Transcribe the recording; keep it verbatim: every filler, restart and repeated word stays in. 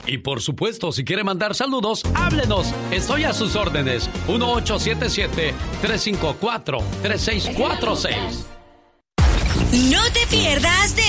Y por supuesto, si quiere mandar saludos, háblenos. Estoy a sus órdenes. uno ocho siete siete, tres cinco cuatro, tres seis cuatro seis. No te pierdas de